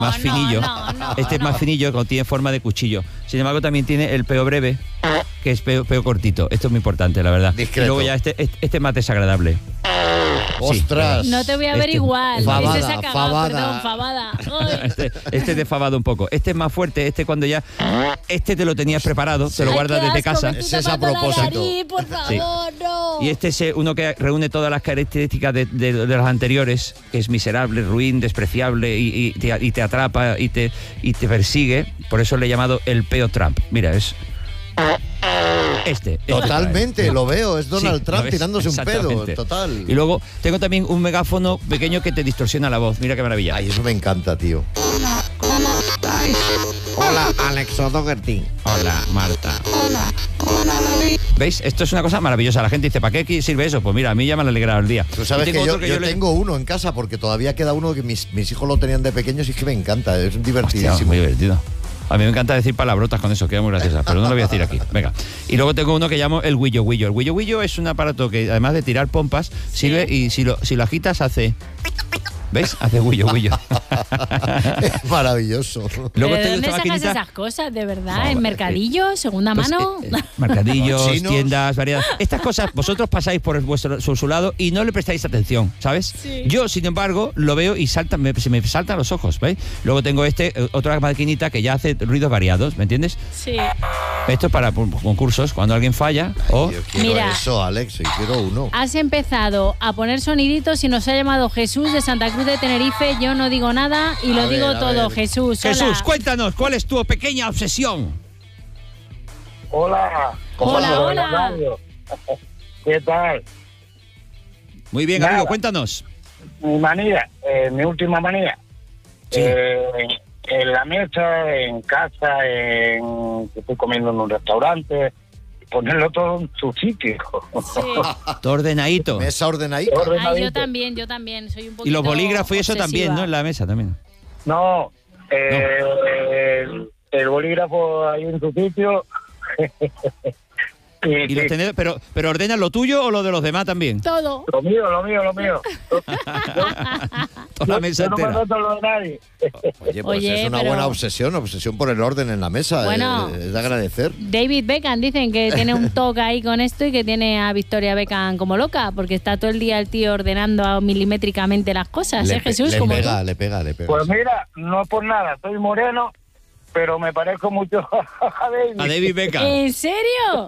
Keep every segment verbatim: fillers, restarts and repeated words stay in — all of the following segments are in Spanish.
más no, finillo. No, no, este es más finillo, como tiene forma de cuchillo. Sin embargo, también tiene el peo breve, que es peo, peo cortito. Esto es muy importante, la verdad. Discreto. Y luego ya este, este, este es más desagradable. ¡Ostras! No te voy a ver Este- igual. Fabada, Este se ha acabado, fabada. perdón, fabada. Ay. Este, este te fabado un poco. Este es más fuerte. Este cuando ya... Este te lo tenías preparado, te lo Ay, guardas qué desde asco, casa. me Ese estoy es a tapando la propósito. nariz, por favor, Sí. no. Y este es uno que reúne todas las características de, de, de los anteriores, que es miserable, ruin, despreciable, y, y, te, y te atrapa y te, y te persigue. Por eso le he llamado el peo Trump. Mira, es... Este. este Totalmente, trae. lo veo. Es Donald Sí, Trump lo ves, tirándose un pedo. exactamente. Total. Y luego tengo también un megáfono pequeño que te distorsiona la voz. Mira qué maravilla. Ay, eso me encanta, tío. Hola, Alex O'Doherty. Hola, Marta. ¿Veis? Esto es una cosa maravillosa. La gente dice, ¿para qué sirve eso? Pues mira, a mí ya me ha alegrado el día. Tú sabes Y que tengo yo, otro yo le- tengo uno en casa porque todavía queda uno que mis, mis hijos lo tenían de pequeños y es que me encanta. Es Hostia, divertidísimo. muy divertido. A mí me encanta decir palabrotas con eso, queda muy graciosa, pero no lo voy a decir aquí. Venga. Y luego tengo uno que llamo el Willo Willo. El Willo Willo es un aparato que, además de tirar pompas, sirve y si lo, si lo agitas hace... ¿Veis? Hace Willo Willo. Es maravilloso. ¿Pero Luego de tengo dónde esta sacas maquinita... esas cosas, de verdad? Joder, ¿En mercadillos? ¿Segunda Pues, mano? eh, eh, mercadillos, Chinos. tiendas, variedades. Estas cosas vosotros pasáis por vuestro su, su lado y no le prestáis atención, ¿sabes? Sí. Yo, sin embargo, lo veo y salta, me, se me saltan los ojos, ¿veis? Luego tengo este, eh, otra maquinita que ya hace ruidos variados, ¿me entiendes? Sí. Esto es para pu- concursos, cuando alguien falla o... Yo quiero Mira. eso, Alex. Yo quiero uno. Has empezado a poner soniditos y nos ha llamado Jesús de Santa Cruz de Tenerife. Yo no digo nada y lo A ver, digo a todo. ver. Jesús, hola. Jesús, cuéntanos, ¿cuál es tu pequeña obsesión? Hola. Hola, hola. Radio. ¿Qué tal? Muy bien, Nada. amigo, cuéntanos. Mi manía, eh, mi última manía. Sí. Eh, en la mesa, en casa, en que estoy comiendo en un restaurante, ponerlo todo en su sitio. Sí. Todo ordenadito. Mesa ordenadita. Ay, Ordenadito. yo también, yo también. Soy un poquito Y los bolígrafos y eso obsesiva. también, ¿no? En la mesa también. No, eh, El, el bolígrafo ahí en su sitio. y, Y los sí, tenedores, pero, pero ¿ordenas lo tuyo o lo de los demás también? Todo. lo mío, lo mío, lo mío. Toda la mesa Yo no me entera. noto lo de nadie. Oye, pues Oye, es una pero- buena obsesión, obsesión por el orden en la mesa. Bueno. eh, es de agradecer. David Beckham dicen que tiene un toque ahí con esto y que tiene a Victoria Beckham como loca, porque está todo el día el tío ordenando milimétricamente las cosas, Le, ¿eh, pe- Jesús? le Como pega, tú. le pega, le pega. Pues mira, no por nada, soy moreno, pero me parezco mucho a David. A David Beckham. ¿En serio?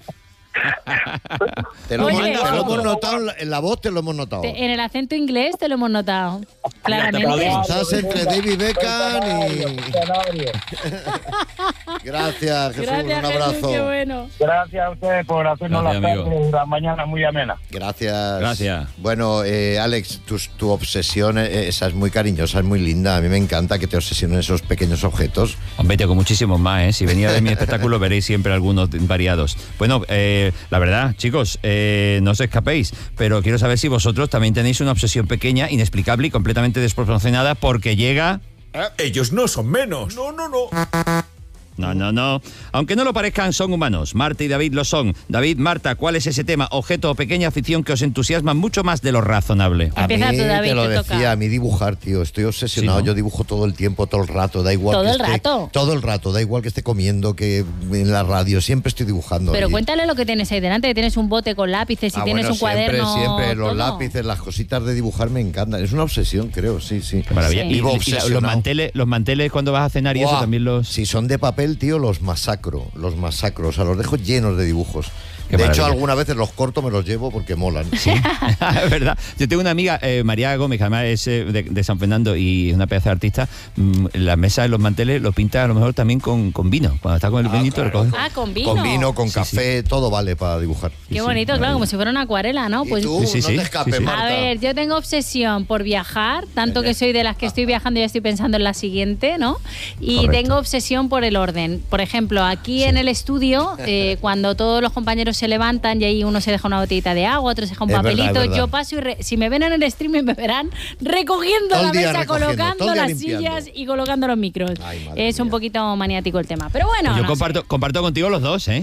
Te lo, Oye, hemos- te lo ojo. hemos notado en la- en la voz, te lo hemos notado. Te- en el acento inglés te lo hemos notado. Claramente. aplaudimos. Estás entre David Beckham Canario, y... Canario. Gracias, Jesús, Gracias, un abrazo. Jesús, qué bueno. Gracias a ustedes por hacernos Gracias, las amigo. tardes y las mañanas muy amenas. Gracias. Gracias. Bueno, eh, Alex, tu, tu obsesión, eh, esa es muy cariñosa, es muy linda. A mí me encanta que te obsesionen esos pequeños objetos. Hombre, tengo muchísimos más, ¿eh? Si venía de mi espectáculo veréis siempre algunos variados. Bueno, eh, la verdad, chicos, eh, no os escapéis, pero quiero saber si vosotros también tenéis una obsesión pequeña, inexplicable y completamente desproporcionada porque llega... Ellos no son menos. No, no, no. No, no, no. Aunque no lo parezcan, son humanos. Marta y David lo son. David, Marta, ¿cuál es ese tema, objeto o pequeña afición que os entusiasma mucho más de lo razonable? A Empieza mí, tú, David, te lo te decía, toca. a mí dibujar, tío. Estoy obsesionado. Sí, ¿no? Yo dibujo todo el tiempo, todo el rato. Da igual ¿Todo que el esté- rato? Todo el rato. Da igual que esté comiendo, que en la radio. Siempre estoy dibujando. Pero Y- cuéntale lo que tienes ahí delante, que tienes un bote con lápices y Ah, tienes bueno, un cuaderno. Siempre, siempre. Los todo. lápices, las cositas de dibujar me encantan. Es una obsesión, creo. Sí, sí. Qué maravilla. Sí. Y, y Vivo la- obsesionado. los manteles, los manteles cuando vas a cenar y eso Buah, también los... Si son de papel, tío, los masacro, los masacro, o sea, los dejo llenos de dibujos. Qué de hecho, maravilla. algunas veces los corto, me los llevo porque molan. Es verdad. Yo tengo una amiga, eh, María Gómez, que además es eh, de, de San Fernando y es una pedazo de artista. Mm, las mesas, los manteles, los pinta a lo mejor también con, con vino. Cuando está con el Ah, vinito, claro. lo coge. Ah, con vino. Con vino, con Sí, café, todo vale para dibujar. Qué Sí, bonito, sí, claro, maravilla. como si fuera una acuarela, ¿no? Y Pues tú, Sí, sí, no sí, te escapes, sí, sí. Marta. a ver, yo tengo obsesión por viajar, tanto que soy de las que estoy viajando y ya estoy pensando en la siguiente, ¿no? Y Correcto. tengo obsesión por el orden. Por ejemplo, aquí en el estudio, eh, cuando todos los compañeros se levantan y ahí uno se deja una botellita de agua, otro se deja un Es verdad, papelito, es verdad. yo paso y re- si me ven en el streaming me verán recogiendo Todo el la día mesa, recogiendo, colocando todo el día las limpiando. sillas y colocando los micros. Ay, madre es un mía. poquito maniático el tema. Pero bueno, Pues yo no comparto, sé. comparto contigo los dos, ¿eh?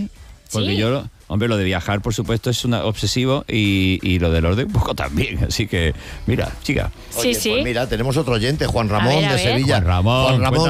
Porque Sí. yo, hombre, lo de viajar, por supuesto, es una obsesivo y, y lo del orden un poco también. Así que, mira, chica. Sí, Oye, sí. pues mira, tenemos otro oyente, Juan Ramón A ver, a de ver. Sevilla. Juan Ramón, Juan Ramón,